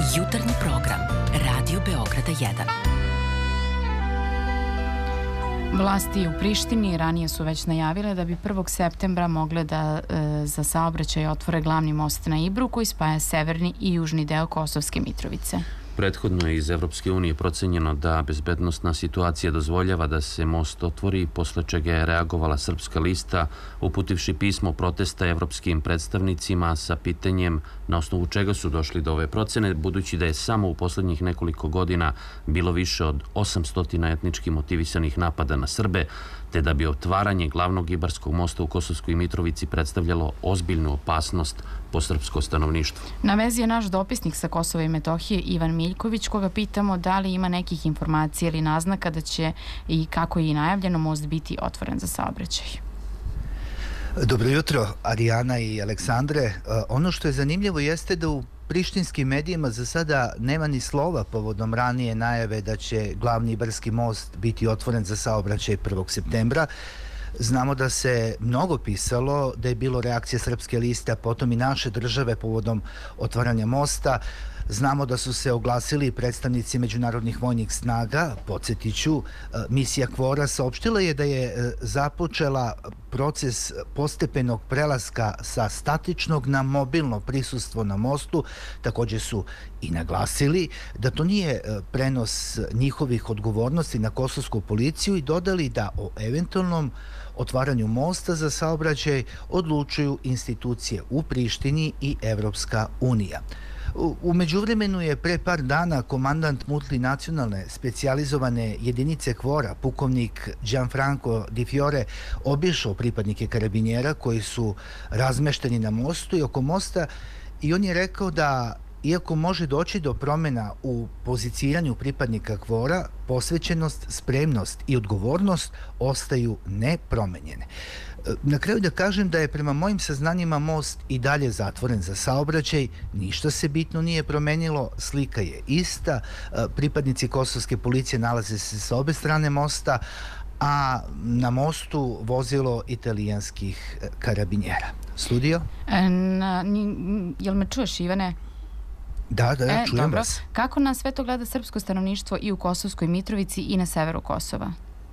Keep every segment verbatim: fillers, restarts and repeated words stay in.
Jutarnji program Radio Beograda jedan. Vlasti u Prištini ranije su već najavile da bi prvog septembra mogle da e, za saobraćaj otvore glavni most na Ibru koji spaja severni i južni deo Kosovske Mitrovice. Prethodno je iz Evropske unije procenjeno da bezbednostna situacija dozvoljava da se most otvori, posle čega je reagovala Srpska lista uputivši pismo protesta evropskim predstavnicima sa pitanjem na osnovu čega su došli do ove procene, budući da je samo u poslednjih nekoliko godina bilo više od osamsto etnički motivisanih napada na Srbe, te da bi otvaranje glavnog Ibarskog mosta u Kosovskoj Mitrovici predstavljalo ozbiljnu opasnost po srpsko stanovništvo. Na vezi je naš dopisnik sa Kosova i Metohije Ivan Miljković, koga pitamo da li ima nekih informacija ili naznaka da će i kako je i najavljeno most biti otvoren za saobraćaj. Dobro jutro, Arijana i Aleksandre. Ono što je zanimljivo jeste da u prištinskim medijima za sada nema ni slova povodom ranije najave da će glavni Ibarski most biti otvoren za saobraćaj prvog septembra. Znamo da se mnogo pisalo, da je bilo reakcija Srpske liste, a potom i naše države povodom otvaranja mosta. Znamo da su se oglasili predstavnici međunarodnih vojnih snaga. Podsjetiću, misija Kvora saopštila je da je započela proces postepenog prelaska sa statičnog na mobilno prisustvo na mostu. Također su i naglasili da to nije prenos njihovih odgovornosti na kosovsku policiju i dodali da o eventualnom otvaranju mosta za saobraćaj odlučuju institucije u Prištini i Evropska unija. U međuvremenu je pre par dana komandant multinacionalne specijalizovane jedinice Kvora, pukovnik Gianfranco Di Fiore, obišao pripadnike karabinjera koji su razmešteni na mostu i oko mosta i on je rekao da iako može doći do promjena u poziciranju pripadnika Kvora, posvećenost, spremnost i odgovornost ostaju nepromenjene. Na kraju da kažem da je prema mojim saznanjima most i dalje zatvoren za saobraćaj, ništa se bitno nije promenilo, slika je ista, pripadnici kosovske policije nalaze se sa obe strane mosta, a na mostu vozilo italijanskih karabinjera. Studio? E, na, ni, jel me čuješ, Ivane? Da, da, e, čujem dobro. vas. Kako na sve to gleda srpsko stanovništvo i u Kosovskoj Mitrovici i na severu Kosova?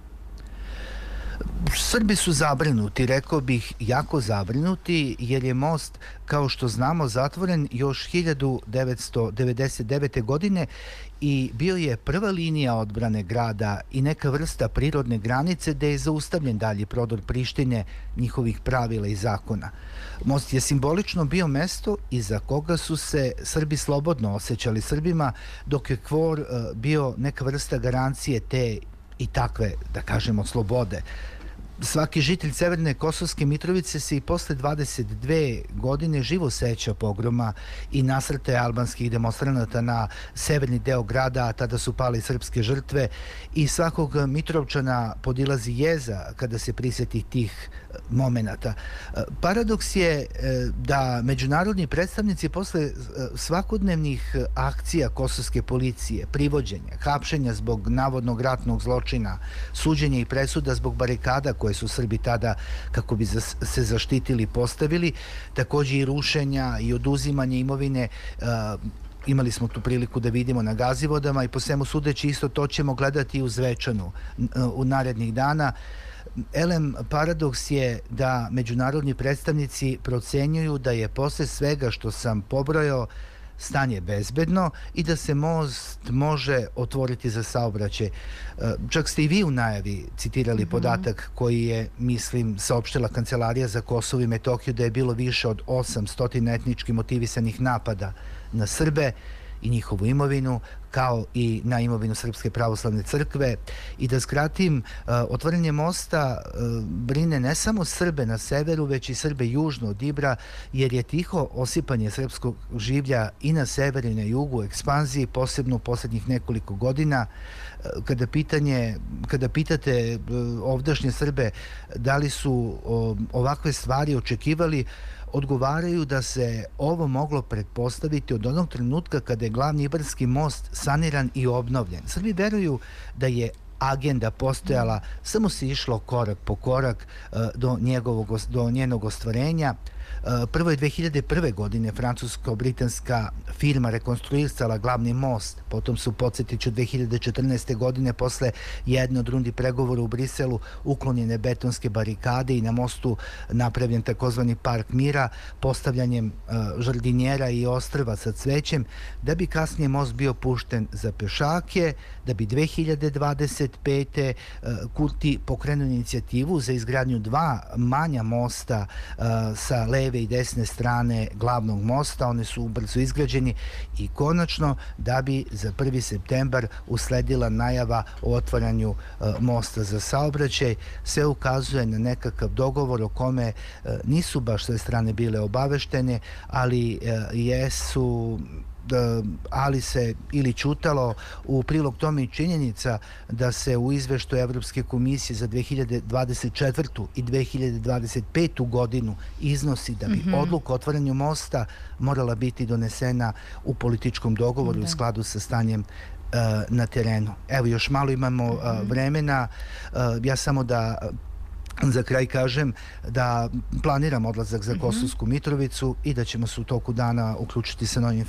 Srbi su zabrinuti, rekao bih jako zabrinuti, jer je most, kao što znamo, zatvoren još hiljadu devetsto devedeset devete. godine i bio je prva linija odbrane grada i neka vrsta prirodne granice gde je zaustavljen dalji prodor Prištine, njihovih pravila i zakona. Most je simbolično bio mesto iza koga su se Srbi slobodno osjećali Srbima, dok je Kvor bio neka vrsta garancije te i takve, da kažemo, slobode. Svaki žitelj severne Kosovske Mitrovice se i posle dvadeset dve godine živo seća pogroma i nasrtaja albanskih demonstranata na severni deo grada, a tada su pali srpske žrtve, i svakog Mitrovčana podilazi jeza kada se prisjeti tih momenata. Paradoks je da međunarodni predstavnici posle svakodnevnih akcija kosovske policije, privođenja, hapšenja zbog navodnog ratnog zločina, suđenja i presuda zbog barikada koje su Srbi tada, kako bi se zaštitili, postavili, također i rušenja i oduzimanje imovine, imali smo tu priliku da vidimo na Gazivodama i po svemu sudeći isto to ćemo gledati i u Zvečanu u narednih dana. Elem, paradoks je da međunarodni predstavnici procenjuju da je posle svega što sam pobrojao stanje bezbedno i da se most može otvoriti za saobraćaj. Čak ste i vi u najavi citirali podatak koji je, mislim, saopštila Kancelarija za Kosovo i Metohiju, da je bilo više od osamsto etnički motivisanih napada na Srbe i njihovu imovinu, kao i na imovinu Srpske pravoslavne crkve. I da skratim, otvaranje mosta brine ne samo Srbe na severu, već i Srbe južno od Ibra, jer je tiho osipanje srpskog življa i na severu i na jugu u ekspanziji, posebno u posljednjih nekoliko godina. Kada pitanje, kada pitate ovdašnje Srbe da li su ovakve stvari očekivali, odgovaraju da se ovo moglo pretpostaviti od onog trenutka kada je glavni Ibarski most saniran i obnovljen. Srbi veruju da je agenda postojala, samo se išlo korak po korak do njegovog, do njenog ostvarenja. Prvo je dve hiljade prve. godine francusko-britanska firma rekonstruisala glavni most, potom su, podsjetiću, dve hiljade četrnaeste. godine posle jedne od rundi pregovora u Briselu uklonjene betonske barikade i na mostu napravljen takozvani park mira postavljanjem žardinjera i ostrva sa cvećem, da bi kasnije most bio pušten za pešake, da bi dve hiljade dvadeset pete. Kurti pokrenuo inicijativu za izgradnju dva manja mosta sa leve i desne strane glavnog mosta. One su ubrzo izgrađeni i konačno da bi za prvi septembar usledila najava o otvaranju mosta za saobraćaj. Sve ukazuje na nekakav dogovor o kome nisu baš sve strane bile obaveštene, ali jesu ali se ili čutalo. U prilog tome i činjenica da se u izveštaju Evropske komisije za dve hiljade dvadeset četvrtu. i dve hiljade dvadeset petu. godinu iznosi da bi odluka o otvaranju mosta morala biti donesena u političkom dogovoru u skladu sa stanjem na terenu. Evo, još malo imamo vremena. Ja samo da za kraj kažem da planiram odlazak za Kosovsku Mitrovicu i da ćemo se u toku dana uključiti sa novim